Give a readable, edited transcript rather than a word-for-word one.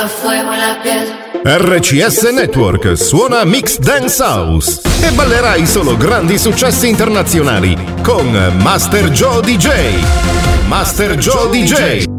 A fuego en la piel. RCS Network suona Mix Dance House e ballerai solo grandi successi internazionali con Master Joe DJ. Master Joe DJ.